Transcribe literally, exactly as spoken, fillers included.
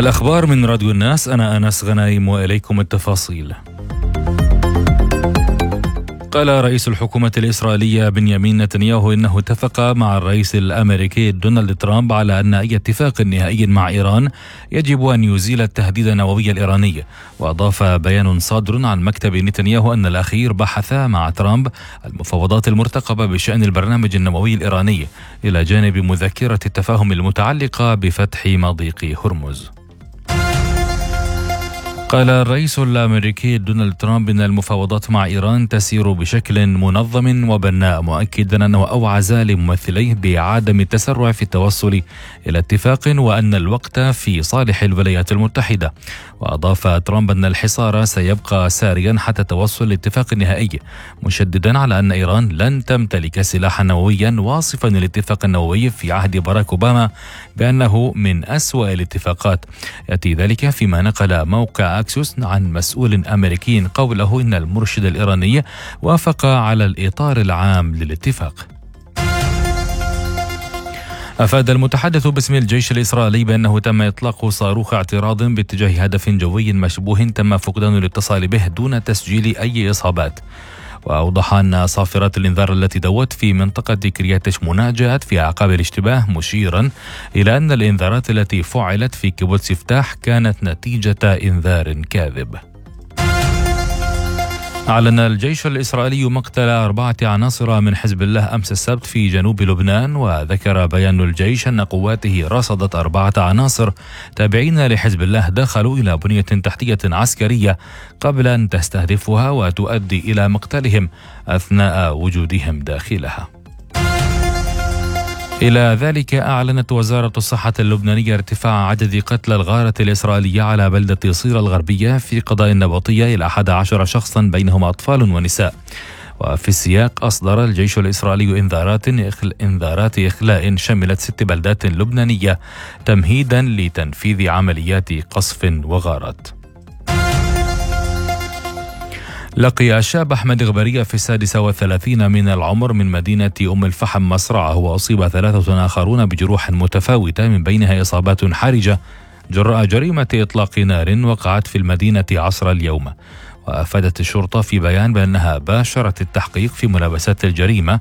الأخبار من راديو الناس. أنا أنس غنايم وإليكم التفاصيل. قال رئيس الحكومة الإسرائيلية بنيامين نتنياهو إنه اتفق مع الرئيس الأمريكي دونالد ترامب على أن أي اتفاق نهائي مع إيران يجب أن يزيل التهديد النووي الإيراني. وأضاف بيان صادر عن مكتب نتنياهو أن الأخير بحث مع ترامب المفاوضات المرتقبة بشأن البرنامج النووي الإيراني إلى جانب مذكرة التفاهم المتعلقة بفتح مضيق هرمز. قال الرئيس الأمريكي دونالد ترامب إن المفاوضات مع إيران تسير بشكل منظم وبناء، مؤكدا أنه أوعز لممثليه بعدم التسرع في التوصل إلى اتفاق وأن الوقت في صالح الولايات المتحدة. وأضاف ترامب أن الحصار سيبقى ساريا حتى توصل لاتفاق نهائي، مشددا على أن إيران لن تمتلك سلاحا نوويا، واصفا الاتفاق النووي في عهد باراك أوباما بأنه من أسوأ الاتفاقات. يأتي ذلك فيما نقل موقع أكسوس عن مسؤول أمريكي قوله إن المرشد الإيراني وافق على الإطار العام للاتفاق. أفاد المتحدث باسم الجيش الإسرائيلي بأنه تم إطلاق صاروخ اعتراض باتجاه هدف جوي مشبوه تم فقدان الاتصال به دون تسجيل أي إصابات. وأوضح أن صافرات الإنذار التي دوت في منطقة كريات شمونة جاءت في أعقاب الاشتباه، مشيرا إلى أن الإنذارات التي فعلت في كيبوتس فتاح كانت نتيجة إنذار كاذب. أعلن الجيش الإسرائيلي مقتل أربعة عناصر من حزب الله أمس السبت في جنوب لبنان. وذكر بيان الجيش أن قواته رصدت أربعة عناصر تابعين لحزب الله دخلوا إلى بنية تحتية عسكرية قبل أن تستهدفها وتؤدي إلى مقتلهم أثناء وجودهم داخلها. إلى ذلك أعلنت وزارة الصحة اللبنانية ارتفاع عدد قتلى الغارة الإسرائيلية على بلدة صيرة الغربية في قضاء النبطية إلى أحد عشر شخصا بينهم أطفال ونساء. وفي السياق أصدر الجيش الإسرائيلي إنذارات إنذارات إخلاء شملت ست بلدات لبنانية تمهيدا لتنفيذ عمليات قصف وغارات. لقي الشاب أحمد غبرية في السادسة والثلاثين من العمر من مدينة أم الفحم مصرعة، وأصيب ثلاثة آخرون بجروح متفاوتة من بينها إصابات حرجة جراء جريمة إطلاق نار وقعت في المدينة عصر اليوم. وأفادت الشرطة في بيان بأنها باشرت التحقيق في ملابسات الجريمة